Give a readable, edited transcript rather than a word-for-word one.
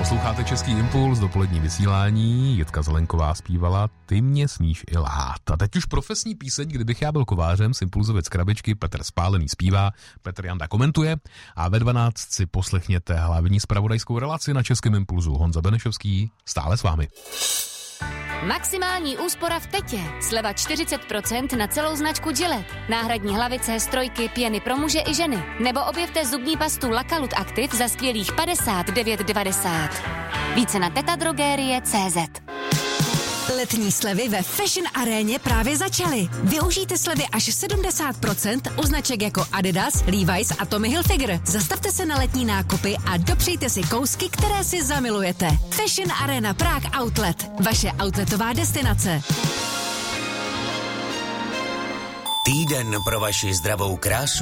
Posloucháte Český impuls, dopolední vysílání. Jitka Zelenková zpívala Ty mě smíš i lhát. A teď už profesní píseň, kdybych já byl kovářem, z Impulzovec Krabičky, Petr Spálený zpívá, Petr Janda komentuje a ve 12 si poslechněte hlavní zpravodajskou relaci na Českém impulzu. Honza Benešovský stále s vámi. Maximální úspora v Tetě. Sleva 40% na celou značku Gillette. Náhradní hlavice, strojky, pěny pro muže i ženy. Nebo objevte zubní pastu Lakalut Active za skvělých 59,90. Více na tetadrogerie.cz. Letní slevy ve Fashion Aréně právě začaly. Využijte slevy až 70% u značek jako Adidas, Levi's a Tommy Hilfiger. Zastavte se na letní nákupy a dopřejte si kousky, které si zamilujete. Fashion Arena Prague Outlet. Vaše outletová destinace. Týden pro vaši zdravou krásu